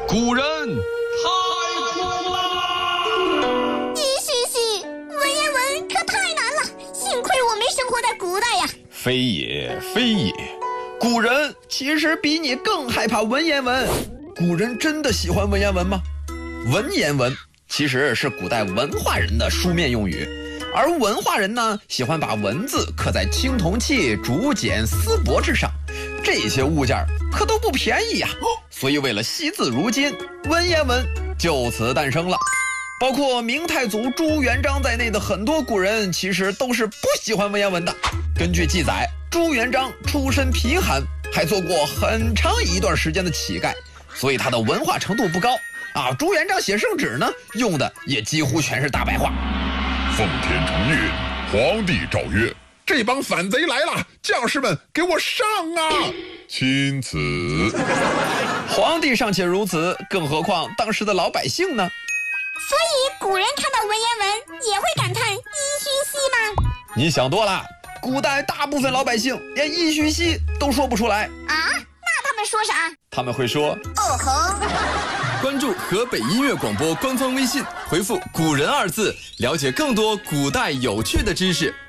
古人太苦了。 一学习文言文可太难了，幸亏我没生活在古代呀。 非也，非也，古人其实比你更害怕文言文。古人真的喜欢文言文吗？文言文其实是古代文化人的书面用语，而文化人呢，喜欢把文字刻在青铜器、竹简、丝帛之上，这些物件可都不便宜呀。所以为了惜字如金，文言文就此诞生了。包括明太祖朱元璋在内的很多古人，其实都是不喜欢文言文的。根据记载，朱元璋出身贫寒，还做过很长一段时间的乞丐，所以他的文化程度不高啊。朱元璋写圣旨呢，用的也几乎全是大白话。 奉天承运，皇帝诏曰：这帮反贼来了，将士们给我上啊！钦此。 皇帝尚且如此，更何况当时的老百姓呢？ 所以古人看到文言文也会感叹噫吁兮吗？ 你想多了，古代大部分老百姓连噫吁兮都说不出来啊？那他们说啥？ 他们会说哦吼。 关注河北音乐广播官方微信，回复“古人”2字，了解更多古代有趣的知识。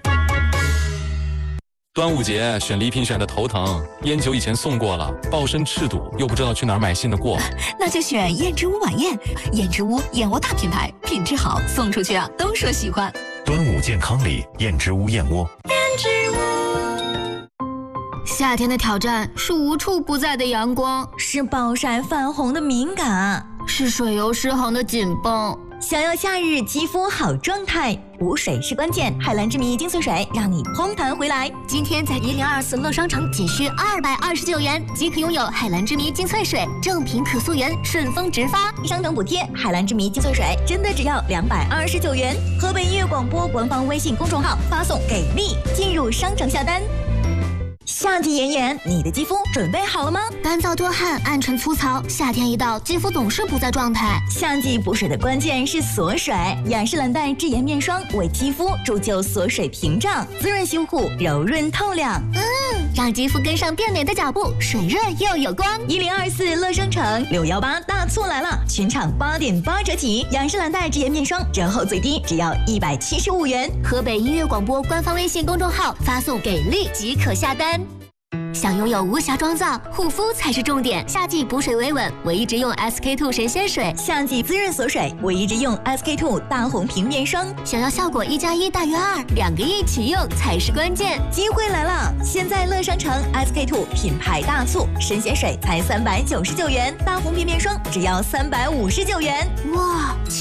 端午节选礼品选的头疼，烟酒以前送过了，抱身赤赌，又不知道去哪儿买新的过。 那就选燕之屋晚宴，燕之屋燕窝大品牌，品质好，送出去啊都说喜欢。 端午健康礼，燕之屋燕窝。 燕之屋。夏天的挑战是无处不在的阳光， 是暴晒泛红的敏感， 是水油失衡的紧绷。 想要夏日肌肤好状态，补水是关键。海蓝之谜精粹水让你嘭弹回来。 今天在1024乐商城仅需229元即可拥有海蓝之谜精粹水，正品可溯源，顺丰直发， 商城补贴。海蓝之谜精粹水真的只要229元。河北音乐广播官方微信公众号发送给力，进入商城下单。夏季炎炎，你的肌肤准备好了吗？ 干燥多汗，暗沉粗糙，夏天一到，肌肤总是不在状态。 夏季补水的关键是锁水，雅诗兰黛智妍面霜为肌肤铸就锁水屏障，滋润修护，柔润透亮。 让肌肤跟上变美的脚步，水润又有光。 1024乐商城618大促来了，全场8.8折起，雅诗兰黛智妍面霜折后最低只要175元。 河北音乐广播官方微信公众号发送给力即可下单。想拥有无瑕妆造，护肤才是重点。夏季补水维稳，我一直用 SK2 神仙水； 夏季滋润锁水，我一直用 SK2 大红瓶面霜。 想要效果1+1大于2，两个一起用才是关键。 机会来了！现在乐商城 SK2 品牌大促，神仙水才399元，大红瓶面霜只要359元。 哇！